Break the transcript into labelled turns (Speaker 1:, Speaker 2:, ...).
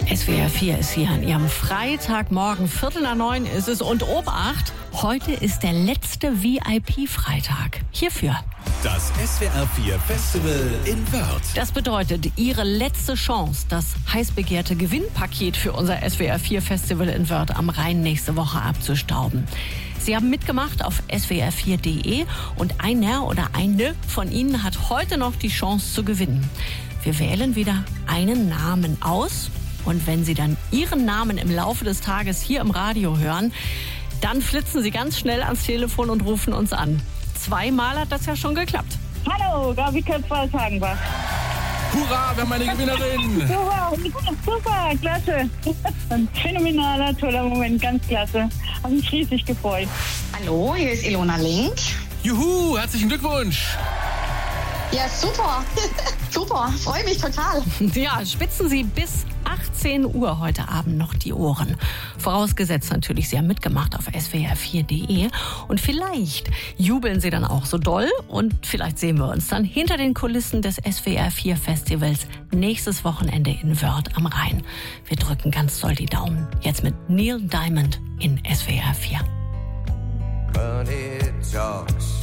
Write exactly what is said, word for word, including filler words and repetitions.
Speaker 1: S W R vier ist hier an Ihrem Freitagmorgen. Viertel nach neun ist es. Und Obacht, heute ist der letzte V I P-Freitag. Hierfür.
Speaker 2: Das S W R vier Festival in Wörth.
Speaker 1: Das bedeutet, Ihre letzte Chance, das heiß begehrte Gewinnpaket für unser S W R vier Festival in Wörth am Rhein nächste Woche abzustauben. Sie haben mitgemacht auf S W R vier Punkt de und einer oder eine von Ihnen hat heute noch die Chance zu gewinnen. Wir wählen wieder einen Namen aus und wenn Sie dann Ihren Namen im Laufe des Tages hier im Radio hören, dann flitzen Sie ganz schnell ans Telefon und rufen uns an. Zweimal hat das ja schon geklappt.
Speaker 3: Hallo, Gabi Köpfer-Hagenbach.
Speaker 4: Hurra, wir haben eine Gewinnerin.
Speaker 3: Super, super, klasse. Ein phänomenaler, toller Moment, ganz klasse. Habe mich riesig gefreut.
Speaker 5: Hallo, hier ist Ilona Link.
Speaker 4: Juhu, herzlichen Glückwunsch.
Speaker 5: Ja, super. Super, freue mich total.
Speaker 1: Ja, spitzen Sie bis achtzehn Uhr heute Abend noch die Ohren. Vorausgesetzt natürlich, Sie haben mitgemacht auf S W R vier Punkt de und vielleicht jubeln Sie dann auch so doll und vielleicht sehen wir uns dann hinter den Kulissen des S W R vier Festivals nächstes Wochenende in Wörth am Rhein. Wir drücken ganz doll die Daumen. Jetzt mit Neil Diamond in S W R vier.
Speaker 6: But it talks